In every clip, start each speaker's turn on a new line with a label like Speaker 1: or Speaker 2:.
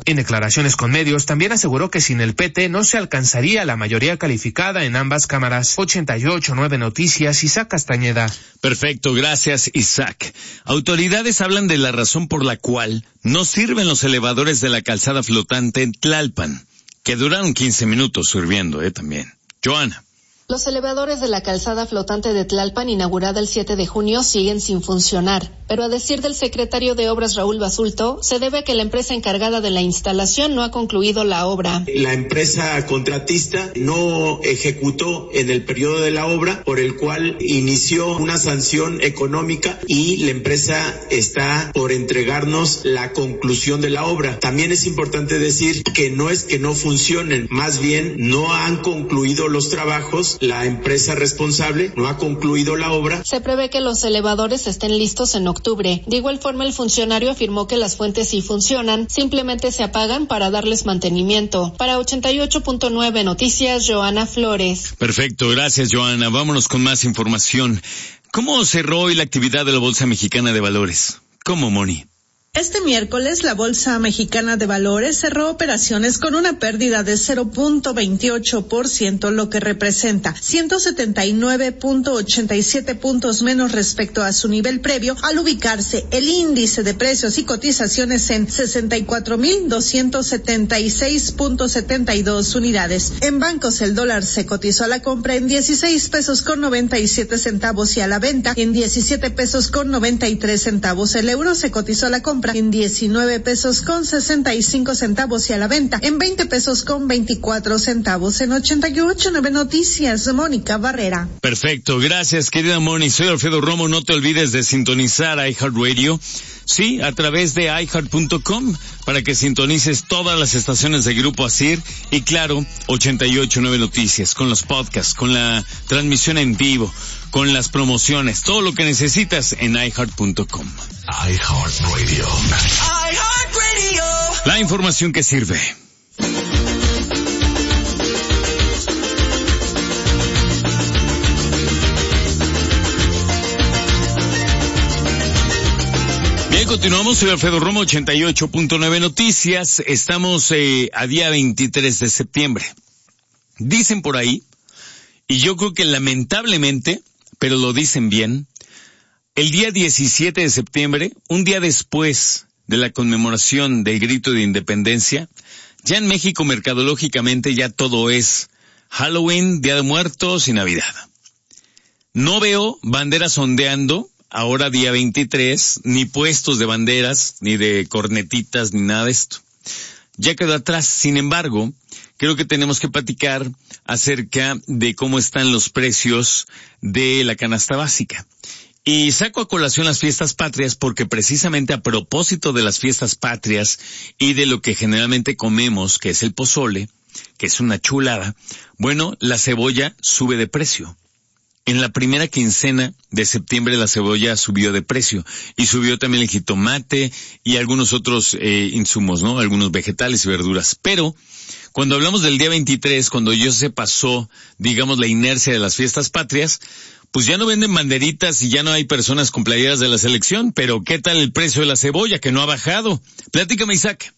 Speaker 1: En declaraciones con medios, también aseguró que sin el PT no se alcanzaría la mayoría calificada en ambas cámaras. 88.9 Noticias, Isaac Castañeda.
Speaker 2: Perfecto, gracias, Isaac. Autoridades hablan de la razón por la cual no sirven los elevadores de la calzada flotante en Tlalpan, que duraron 15 minutos sirviendo, también. Joana.
Speaker 3: Los elevadores de la calzada flotante de Tlalpan, inaugurada el 7 de junio, siguen sin funcionar. Pero a decir del secretario de Obras, Raúl Basulto, se debe a que la empresa encargada de la instalación no ha concluido la obra.
Speaker 4: La empresa contratista no ejecutó en el periodo de la obra, por el cual inició una sanción económica y la empresa está por entregarnos la conclusión de la obra. También es importante decir que no es que no funcionen, más bien no han concluido los trabajos. La empresa responsable no ha concluido la obra.
Speaker 3: Se prevé que los elevadores estén listos en octubre. De igual forma, el funcionario afirmó que las fuentes sí funcionan, simplemente se apagan para darles mantenimiento. Para 88.9 Noticias, Joana Flores.
Speaker 2: Perfecto, gracias, Joana. Vámonos con más información. ¿Cómo cerró hoy la actividad de la Bolsa Mexicana de Valores? ¿Cómo, Moni?
Speaker 5: Este miércoles, la Bolsa Mexicana de Valores cerró operaciones con una pérdida de 0.28%, lo que representa 179.87 puntos menos respecto a su nivel previo, al ubicarse el índice de precios y cotizaciones en 64.276.72 unidades. En bancos, el dólar se cotizó a la compra en 16 pesos con 97 centavos y a la venta en 17 pesos con 93 centavos. El euro se cotizó a la compra en 19 pesos con 65 centavos y a la venta en 20 pesos con 24 centavos. En 88.9 Noticias, Mónica Barrera.
Speaker 2: Perfecto, gracias, querida Moni. Soy Alfredo Romo. No te olvides de sintonizar iHeartRadio, sí, a través de iHeart.com, para que sintonices todas las estaciones de Grupo ASIR y claro, 88.9 Noticias, con los podcasts, con la transmisión en vivo, con las promociones, todo lo que necesitas en iHeart.com.
Speaker 6: iHeartRadio.
Speaker 2: La información que sirve. Bien, continuamos. Soy Alfredo Romo, 88.9 Noticias. Estamos a día 23 de septiembre. Dicen por ahí, y yo creo que lamentablemente, pero lo dicen bien, el día 17 de septiembre, un día después de la conmemoración del Grito de Independencia, ya en México mercadológicamente ya todo es Halloween, Día de Muertos y Navidad. No veo banderas ondeando ahora día 23, ni puestos de banderas, ni de cornetitas, ni nada de esto. Ya quedó atrás. Sin embargo, creo que tenemos que platicar acerca de cómo están los precios de la canasta básica. Y saco a colación las fiestas patrias porque precisamente a propósito de las fiestas patrias y de lo que generalmente comemos, que es el pozole, que es una chulada, bueno, la cebolla sube de precio. En la primera quincena de septiembre la cebolla subió de precio y subió también el jitomate y algunos otros insumos, ¿no? Algunos vegetales y verduras. Pero cuando hablamos del día 23, cuando ya se pasó, digamos, la inercia de las fiestas patrias, pues ya no venden banderitas y ya no hay personas con playeras de la selección, pero ¿qué tal el precio de la cebolla que no ha bajado? Platícame, Isaac.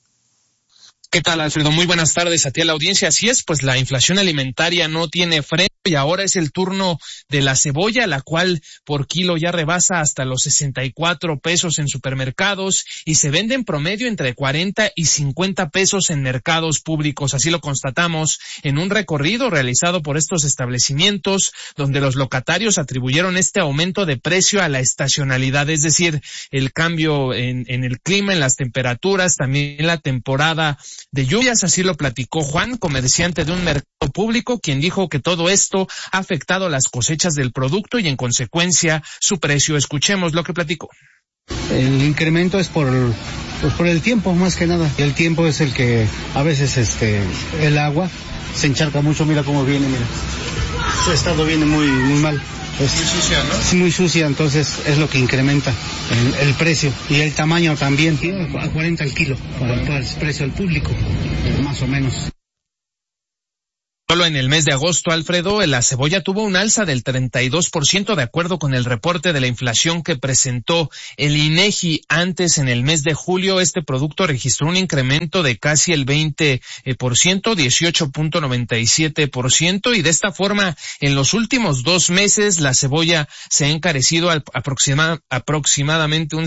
Speaker 1: ¿Qué tal, Alfredo? Muy buenas tardes a ti, a la audiencia. Así es, pues la inflación alimentaria no tiene freno y ahora es el turno de la cebolla, la cual por kilo ya rebasa hasta los 64 pesos en supermercados y se vende en promedio entre 40 y 50 pesos en mercados públicos. Así lo constatamos en un recorrido realizado por estos establecimientos donde los locatarios atribuyeron este aumento de precio a la estacionalidad, es decir, el cambio en el clima, en las temperaturas, también la temporada de lluvias. Así lo platicó Juan, comerciante de un mercado público, quien dijo que todo esto ha afectado las cosechas del producto y en consecuencia su precio. Escuchemos lo que platicó.
Speaker 7: El incremento es por el tiempo, más que nada. El tiempo es el que a veces el agua se encharca mucho. Mira cómo viene, mira. Su estado viene muy mal. Es muy sucia, ¿no? Es muy sucia, entonces es lo que incrementa el precio. Y el tamaño también. A 40 el kilo, para el precio al público, más o menos.
Speaker 1: Solo en el mes de agosto, Alfredo, la cebolla tuvo un alza del 32% de acuerdo con el reporte de la inflación que presentó el INEGI. Antes, en el mes de julio, este producto registró un incremento de casi el 20%, 18.97%, y de esta forma, en los últimos 2 meses, la cebolla se ha encarecido aproximadamente un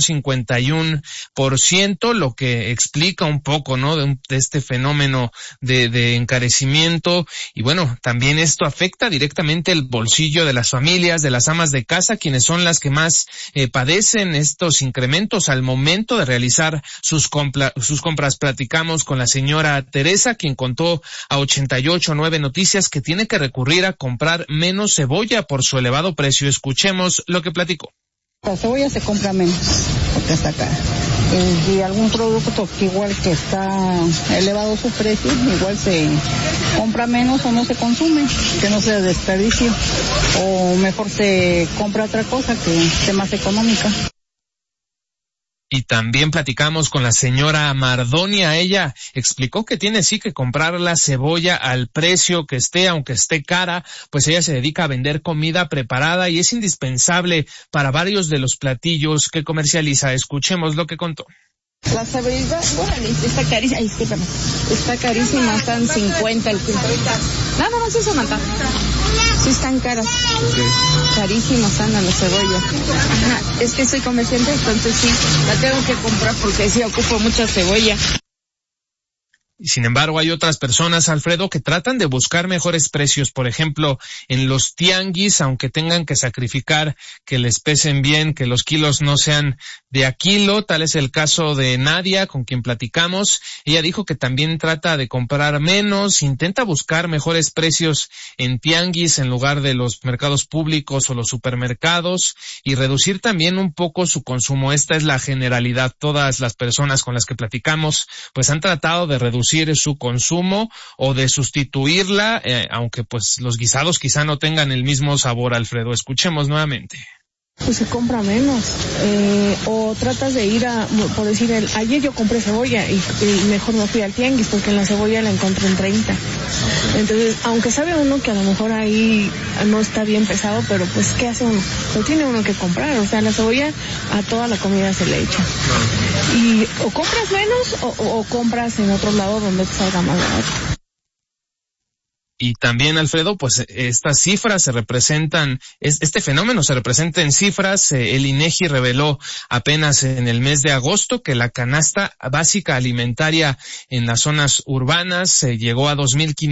Speaker 1: 51%, lo que explica un poco, ¿no?, de este fenómeno de encarecimiento. Y bueno, también esto afecta directamente el bolsillo de las familias, de las amas de casa, quienes son las que más padecen estos incrementos al momento de realizar sus compras. Platicamos con la señora Teresa, quien contó a 88.9 Noticias que tiene que recurrir a comprar menos cebolla por su elevado precio. Escuchemos lo que platicó.
Speaker 8: La cebolla se compra menos porque está cara. Y algún producto que igual que está elevado su precio, igual se compra menos o no se consume, que no se desperdicie. O mejor se compra otra cosa que esté más económica.
Speaker 1: Y también platicamos con la señora Mardonia. Ella explicó que tiene sí que comprar la cebolla al precio que esté, aunque esté cara, pues ella se dedica a vender comida preparada y es indispensable para varios de los platillos que comercializa. Escuchemos lo que contó.
Speaker 8: La cebolla, bueno, está carísima. Ay, discúlpame. Está carísima, están 50 el kilo. No, sí, Samantha. Sí, están caras. Okay. Carísimas andan las cebollas. Ajá, es que soy comerciante, entonces sí, la tengo que comprar porque sí ocupo mucha cebolla.
Speaker 1: Sin embargo, hay otras personas, Alfredo, que tratan de buscar mejores precios. Por ejemplo, en los tianguis, aunque tengan que sacrificar que les pesen bien, que los kilos no sean de a kilo. Tal es el caso de Nadia, con quien platicamos. Ella dijo que también trata de comprar menos, intenta buscar mejores precios en tianguis en lugar de los mercados públicos o los supermercados, y reducir también un poco su consumo. Esta es la generalidad. Todas las personas con las que platicamos pues han tratado de reducir su consumo o de sustituirla, aunque pues los guisados quizá no tengan el mismo sabor, Alfredo. Escuchemos nuevamente.
Speaker 9: Pues se compra menos, o tratas de ir por decir, ayer yo compré cebolla y mejor me fui al tianguis porque en la cebolla la encontré en 30. Entonces, aunque sabe uno que a lo mejor ahí no está bien pesado, pero pues ¿qué hace uno? Pues tiene uno que comprar, o sea, la cebolla a toda la comida se le echa. Y o compras menos o compras en otro lado donde te salga más barato.
Speaker 1: Y también, Alfredo, pues estas cifras se representan, este fenómeno se representa en cifras. El INEGI reveló apenas en el mes de agosto que la canasta básica alimentaria en las zonas urbanas llegó a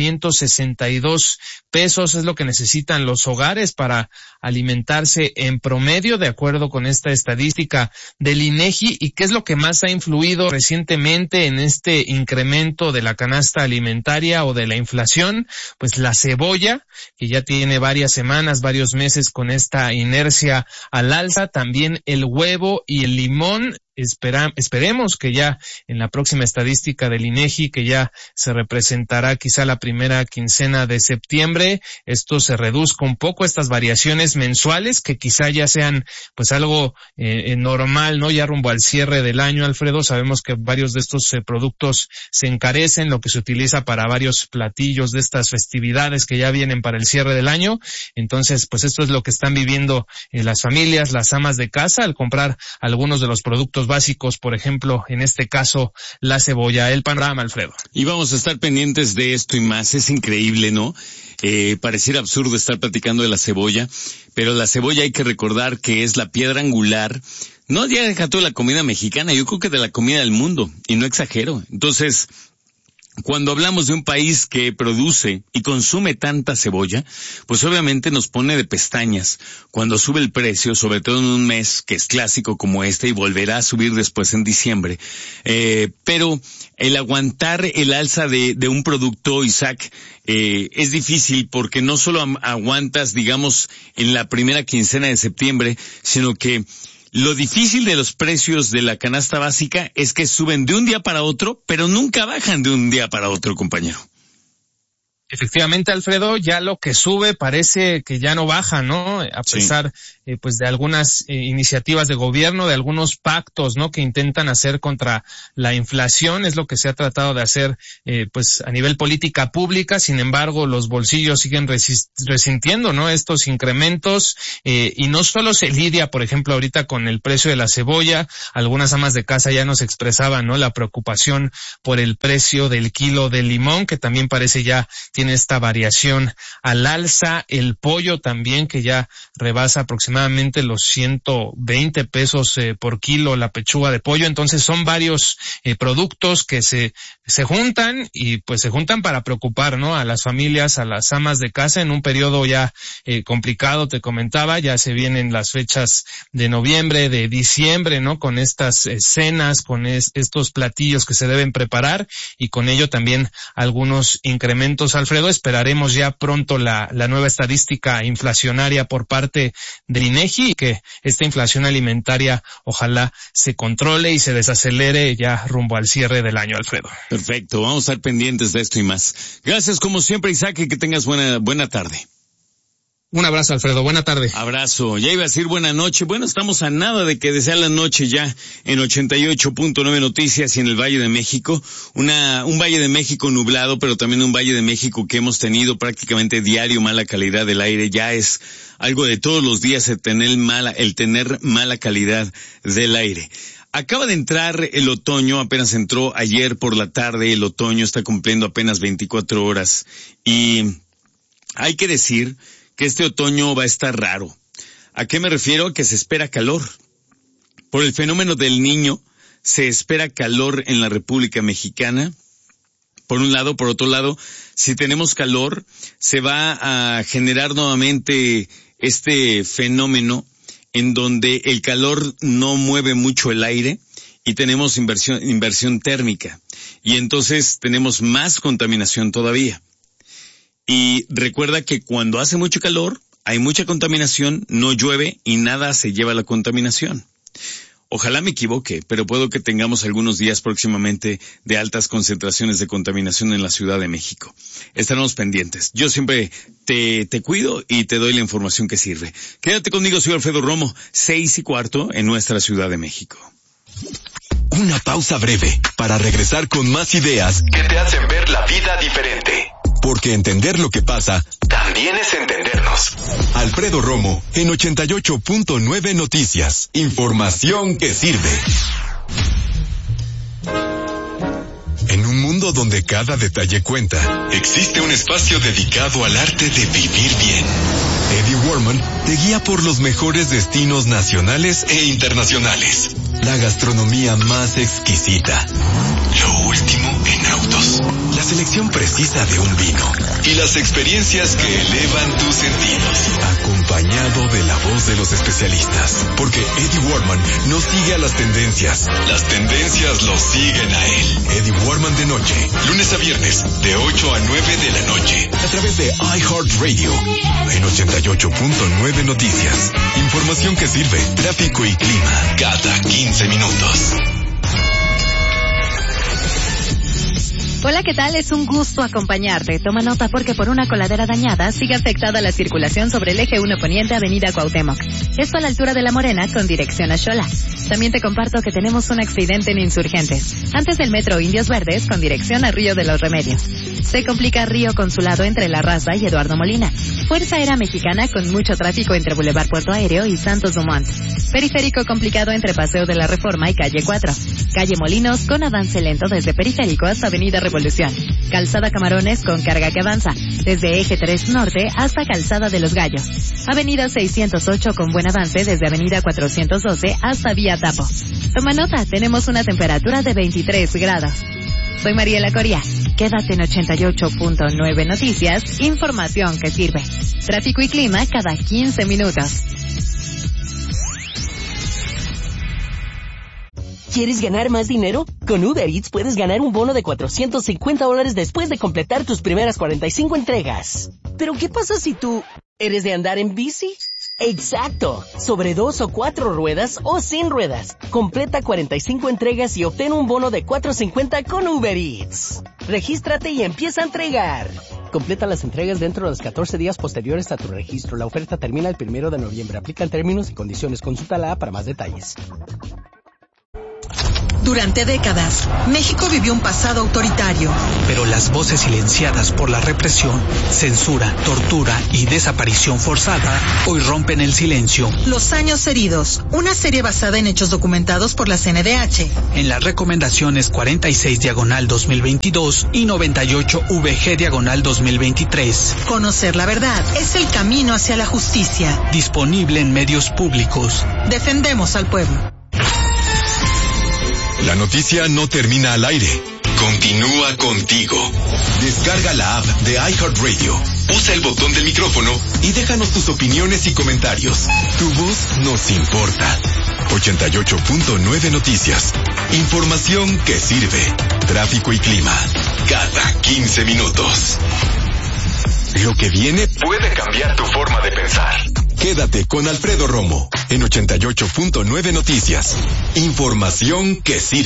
Speaker 1: 2,562 pesos. Es lo que necesitan los hogares para alimentarse en promedio, de acuerdo con esta estadística del INEGI. ¿Y qué es lo que más ha influido recientemente en este incremento de la canasta alimentaria o de la inflación? Pues la cebolla, que ya tiene varias semanas, varios meses con esta inercia al alza, también el huevo y el limón. Esperemos que ya en la próxima estadística del INEGI, que ya se representará quizá la primera quincena de septiembre, esto se reduzca un poco, estas variaciones mensuales, que quizá ya sean pues algo normal, ¿no? Ya rumbo al cierre del año, Alfredo, sabemos que varios de estos productos se encarecen, lo que se utiliza para varios platillos de estas festividades que ya vienen para el cierre del año. Entonces, pues esto es lo que están viviendo las familias, las amas de casa, al comprar algunos de los productos básicos, por ejemplo, en este caso, la cebolla. El panorama, Alfredo.
Speaker 2: Y vamos a estar pendientes de esto y más. Es increíble, ¿no? Pareciera absurdo estar platicando de la cebolla, pero la cebolla hay que recordar que es la piedra angular. No, ya deja toda la comida mexicana, yo creo que de la comida del mundo, y no exagero. Entonces, cuando hablamos de un país que produce y consume tanta cebolla, pues obviamente nos pone de pestañas cuando sube el precio, sobre todo en un mes que es clásico como este y volverá a subir después en diciembre. Pero el aguantar el alza de un producto, Isaac, es difícil porque no solo aguantas, digamos, en la primera quincena de septiembre, sino que lo difícil de los precios de la canasta básica es que suben de un día para otro, pero nunca bajan de un día para otro, compañero.
Speaker 1: Efectivamente, Alfredo, ya lo que sube parece que ya no baja, ¿no? A pesar, pues, de algunas iniciativas de gobierno, de algunos pactos, ¿no? Que intentan hacer contra la inflación, es lo que se ha tratado de hacer, pues, a nivel política pública. Sin embargo, los bolsillos siguen resintiendo, ¿no? Estos incrementos, y no solo se lidia, por ejemplo, ahorita con el precio de la cebolla. Algunas amas de casa ya nos expresaban, ¿no? La preocupación por el precio del kilo de limón, que también parece ya tiene esta variación al alza. El pollo también, que ya rebasa aproximadamente los 120 pesos por kilo la pechuga de pollo. Entonces son varios productos que se juntan y pues se juntan para preocupar, ¿no? A las familias, a las amas de casa en un periodo ya complicado. Te comentaba, ya se vienen las fechas de noviembre, de diciembre, ¿no? Con estas cenas, con estos platillos que se deben preparar, y con ello también algunos incrementos, Alfredo. Esperaremos ya pronto la nueva estadística inflacionaria por parte del INEGI, y que esta inflación alimentaria ojalá se controle y se desacelere ya rumbo al cierre del año, Alfredo.
Speaker 2: Perfecto, vamos a estar pendientes de esto y más. Gracias como siempre, Isaac, y que tengas buena tarde.
Speaker 1: Un abrazo, Alfredo. Buena tarde.
Speaker 2: Abrazo. Ya iba a decir buena noche. Bueno, estamos a nada de que sea la noche ya en 88.9 Noticias y en el Valle de México. Un Valle de México nublado, pero también un Valle de México que hemos tenido prácticamente diario mala calidad del aire. Ya es algo de todos los días el tener mala calidad del aire. Acaba de entrar el otoño, apenas entró ayer por la tarde. El otoño está cumpliendo apenas 24 horas. Y hay que decir que este otoño va a estar raro. ¿A qué me refiero? Que se espera calor. Por el fenómeno del Niño, se espera calor en la República Mexicana. Por un lado, por otro lado, si tenemos calor, se va a generar nuevamente este fenómeno en donde el calor no mueve mucho el aire y tenemos inversión térmica. Y entonces tenemos más contaminación todavía. Y recuerda que cuando hace mucho calor, hay mucha contaminación, no llueve y nada se lleva la contaminación. Ojalá me equivoque, pero puedo que tengamos algunos días próximamente de altas concentraciones de contaminación en la Ciudad de México. Estaremos pendientes. Yo siempre te cuido y te doy la información que sirve. Quédate conmigo, soy Alfredo Romo, 6:15 en nuestra Ciudad de México.
Speaker 6: Una pausa breve para regresar con más ideas que te hacen ver la vida diferente. Porque entender lo que pasa también es entendernos. Alfredo Romo, en 88.9 Noticias. Información que sirve. En un mundo donde cada detalle cuenta, existe un espacio dedicado al arte de vivir bien. Eddie Warman te guía por los mejores destinos nacionales e internacionales. La gastronomía más exquisita. Lo último en autos. La selección precisa de un vino. Y las experiencias que elevan tus sentidos. Acompañado de la voz de los especialistas. Porque Eddie Warman no sigue a las tendencias. Las tendencias lo siguen a él. Eddie Warman de noche. Lunes a viernes, de 8 a 9 de la noche. A través de iHeartRadio. En 88.9 Noticias. Información que sirve. Tráfico y clima. Cada 15 minutos.
Speaker 10: Hola, ¿qué tal? Es un gusto acompañarte. Toma nota porque por una coladera dañada sigue afectada la circulación sobre el eje 1 Poniente Avenida Cuauhtémoc. Esto a la altura de La Morena con dirección a Xola. También te comparto que tenemos un accidente en Insurgentes, antes del metro Indios Verdes con dirección a Río de los Remedios. Se complica Río Consulado entre La Raza y Eduardo Molina. Fuerza Aérea Mexicana con mucho tráfico entre Boulevard Puerto Aéreo y Santos Dumont. Periférico complicado entre Paseo de la Reforma y Calle 4. Calle Molinos con avance lento desde Periférico hasta Avenida Revolución. Calzada Camarones con carga que avanza desde Eje 3 Norte hasta Calzada de los Gallos. Avenida 608 con buen avance desde Avenida 412 hasta Vía Tapo. Toma nota, tenemos una temperatura de 23 grados. Soy Mariela Coria. Quédate en 88.9 Noticias, información que sirve. Tráfico y clima cada 15 minutos.
Speaker 11: ¿Quieres ganar más dinero? Con Uber Eats puedes ganar un bono de $450 después de completar tus primeras 45 entregas. ¿Pero qué pasa si tú eres de andar en bici? ¡Exacto! Sobre 2 o 4 ruedas o sin ruedas. Completa 45 entregas y obtén un bono de $450 con Uber Eats. Regístrate y empieza a entregar. Completa las entregas dentro de los 14 días posteriores a tu registro. La oferta termina el 1 de noviembre. Aplican términos y condiciones. Consulta la para más detalles.
Speaker 12: Durante décadas, México vivió un pasado autoritario.
Speaker 13: Pero las voces silenciadas por la represión, censura, tortura y desaparición forzada hoy rompen el silencio.
Speaker 12: Los años heridos, una serie basada en hechos documentados por la CNDH.
Speaker 13: En las recomendaciones 46/2022 y 98/VG/2023.
Speaker 12: Conocer la verdad es el camino hacia la justicia.
Speaker 13: Disponible en medios públicos.
Speaker 12: Defendemos al pueblo.
Speaker 6: La noticia no termina al aire. Continúa contigo. Descarga la app de iHeartRadio. Usa el botón del micrófono y déjanos tus opiniones y comentarios. Tu voz nos importa. 88.9 Noticias. Información que sirve. Tráfico y clima. Cada 15 minutos. Lo que viene puede cambiar tu forma de pensar. Quédate con Alfredo Romo en 88.9 Noticias. Información que sirve.